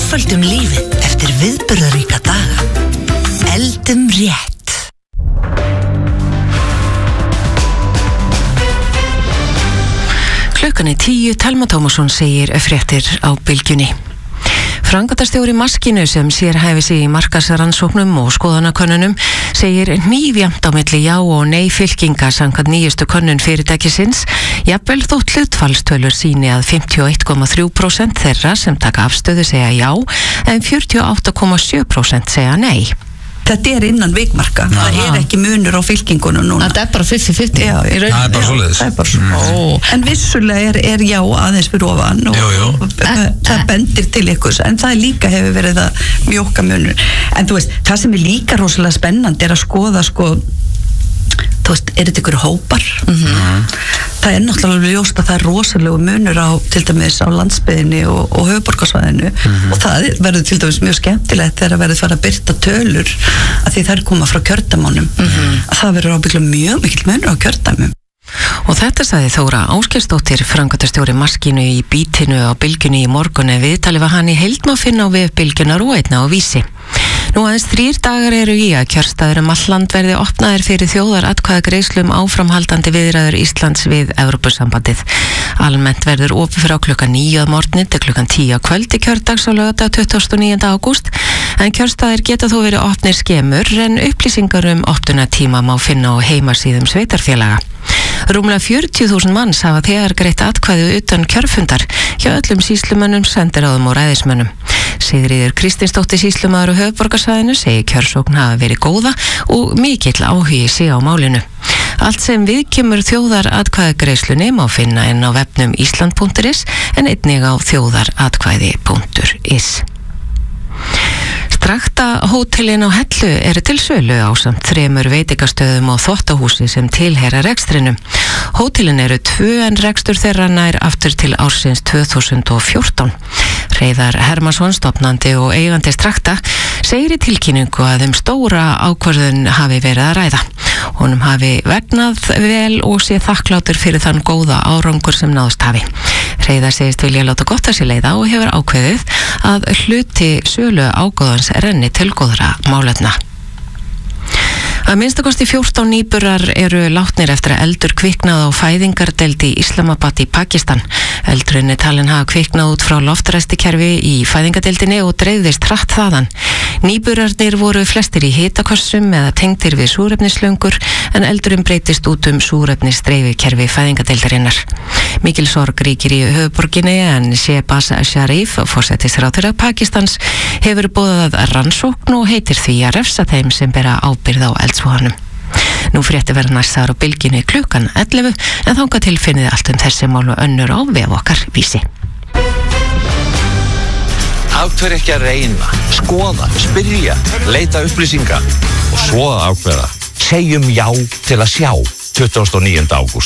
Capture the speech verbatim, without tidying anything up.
Einföldum lífið eftir viðburðaríka daga. Eldum rétt. Klukkan er tíu, Telma Tómasson segir fréttir á Bylgjunni. Framkvæmdastjóri Maskínu sem sérhæfir sig í markaðsrannsóknum og skoðanakönnunum segir hnífjafnt á milli já og nei fylkinga samkvæmt nýjustu könnun fyrirtækisins, jafnvel þótt hlutfallstölur sýni að fimmtíu og eitt komma þrjú prósent þeirra sem taka afstöðu segja já en fjörutíu og átta komma sjö prósent segja nei. Þetta er innan vikmarka, Aha. það er ekki munur á fylkingunum núna. Það er bara fimmtíu fimmtíu? Já, það er bara svoleiðis. Það er bara svona. Mm. En vissulega er, er já aðeins fyrir ofan og jú, jú. það, það bendir til ykkur, en það líka hefur verið að mjóka munur. En þú veist, það sem er líka rosalega spennandi er að skoða, sko, þú veist, er þetta ykkur hópar? Mm-hmm. Það er náttúrulega ljóst að það er rosalega munur á, til dæmis á landsbyggðinni og, og höfuðborgarsvæðinu mm-hmm. og það verður til dæmis mjög skemmtilegt þegar að verður fara að byrta tölur að því það er koma frá kjördæmunum mm-hmm. að það verður ábygglega mjög mikill munur á kjördæmum. Og þetta sagði Þóra Ásgeirsdóttir, framkvæmdastjóri Maskínu í Bítinu á Bylgjunni í morgun en viðtalið var hann í heild má finna á vef Bylgjunnar og einna á Vísi. Nú aðeins þrír dagar eru í að kjörstaður um all land verði opnaðir fyrir þjóðaratkvæðagreiðslum áframhaldandi viðræður Íslands við Evrópusambandið. Almennt verður opið frá klukkan níu að morgni til klukkan tíu að kvöldi kjördags á laugardag tuttugasta og níunda ágúst en kjörstaðir geta þó verið opnir skemur en upplýsingar um opnunartíma má finna á heimasíðum sveitarfélaga. Rúmlega fjörutíu þúsund manns hafa þegar greitt atkvæði utan kjörfundar hjá öllum sýslumönnum, sendiráðum og ræðismönnum. Sigríður Kristinsdóttir sýslumaður á höfuðborgarsvæðinu segir kjörsókn hafa verið góða og mikill áhugi sé á málinu. Allt sem viðkemur þjóðaratkvæðagreiðslunni má finna inn á vefnum ísland punktur is en einnig á þjóðaratkvæði punktur is. Strakta hótelin á Hellu eru til sölu ásamt þremur veitingastöðum og þvottahúsi sem tilheyra rekstrinum. Hótelin eru tvö en rekstur þeirra nær aftur til ársins tvö þúsund og fjórtán. Hreiðar Hermansson, stofnandi og eigandi Strakta, segir í tilkynningu að um stóra ákvörðun hafi verið að ræða. Honum hafi vegnað vel og sé þakklátur fyrir þann góða árangur sem náðst hafi. Hreiðar segist vilja láta gott að sér leiða og hefur ákveðið að hluti sölu ágóðans renni til góðra málefna. Að minnstakosti fjórtán nýburar eru látnir eftir að eldur kviknað á fæðingardeild í Islamabad í Pakistan. Eldurinn er talinn hafa kviknað út frá loftræstikerfi í fæðingardeildinni og dreifðist hratt þaðan. Nýburarnir voru flestir í hitakössum eða tengdir við súrefnislöngur en eldurinn breytist út um súrefnisdreifikerfi fæðingardeildarinnar. Mikil sorg ríkir í höfuðborginni en Shehbaz Sharif, forsætisráðherra Pakistans, hefur boðað rannsókn og heitir því að refsa þeim sem bera ábyrgð á eldsvoðanum. Nú frétti verða næstaðar á Bylgjunni klukkan ellefu en þangað til finnið allt um þessi mál og önnur á vef okkar Vísi. Af hverju ekki að reyna, skoða, spyrja, leita upplýsinga og svo að ákveða. Segjum já til að sjá tuttugasta og níunda ágúst.